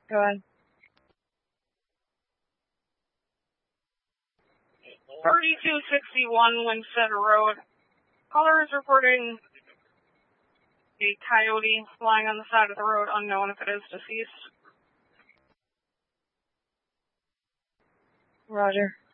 Go ahead. 3261 Winstead Road. Caller is reporting a coyote lying on the side of the road, unknown if it is deceased. Roger.